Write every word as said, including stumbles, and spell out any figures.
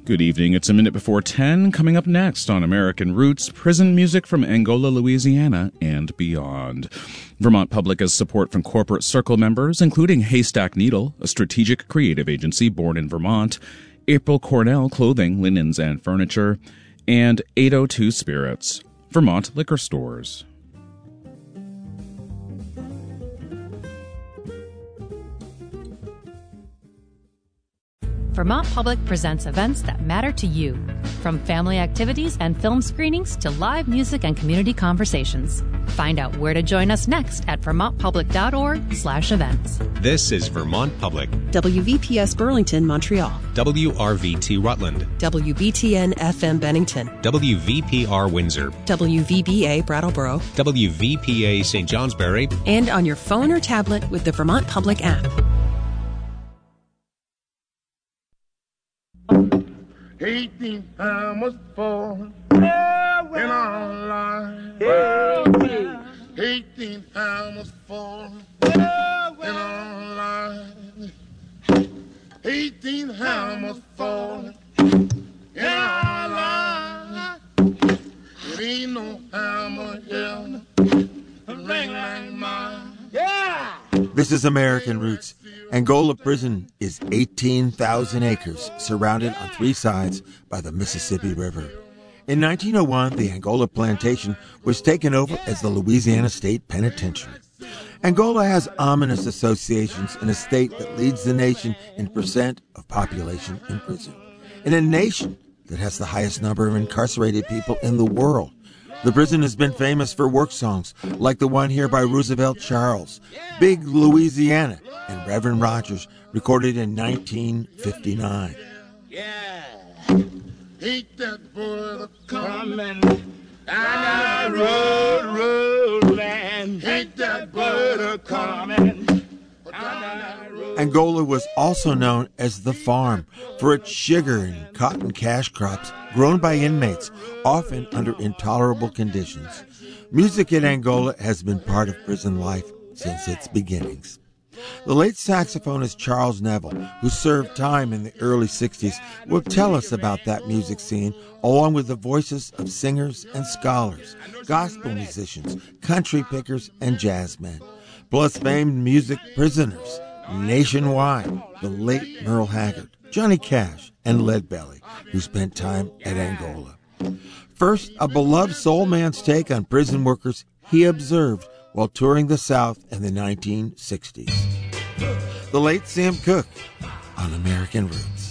Good evening. It's a minute before ten. Coming up next on American Roots, prison music from Angola, Louisiana, and beyond. Vermont Public has support from corporate circle members, including Haystack Needle, a strategic creative agency born in Vermont, April Cornell Clothing, Linens, and Furniture, and eight oh two Spirits, Vermont liquor stores. Vermont Public presents events that matter to you, from family activities and film screenings to live music and community conversations. Find out where to join us next at vermontpublic.org slash events. This is Vermont Public. W V P S Burlington, Montreal. W R V T Rutland. W B T N F M Bennington. W V P R Windsor. W V B A Brattleboro. W V P A Saint Johnsbury. And on your phone or tablet with the Vermont Public app. Eighteen hammers falling in our line. Eighteen hammers falling in our line. Eighteen hammers falling in our line. It ain't no hammer here to ring like mine. Yeah. This is American Roots. Angola Prison is eighteen thousand acres, surrounded on three sides by the Mississippi River. In nineteen oh one, the Angola Plantation was taken over as the Louisiana State Penitentiary. Angola has ominous associations in a state that leads the nation in percent of population in prison, in a nation that has the highest number of incarcerated people in the world. The prison has been famous for work songs like the one here by Roosevelt Charles, Big Louisiana, and Reverend Rogers, recorded in nineteen fifty-nine. Yeah, ain't that brother coming down the road, road, man? Ain't that brother coming? Angola was also known as the farm for its sugar and cotton cash crops grown by inmates, often under intolerable conditions. Music in Angola has been part of prison life since its beginnings. The late saxophonist Charles Neville, who served time in the early sixties, will tell us about that music scene, along with the voices of singers and scholars, gospel musicians, country pickers, and jazzmen, plus famed music prisoners nationwide, the late Merle Haggard, Johnny Cash, and Leadbelly, who spent time at Angola. First, a beloved soul man's take on prison workers he observed while touring the South in the nineteen sixties. The late Sam Cooke on American Roots.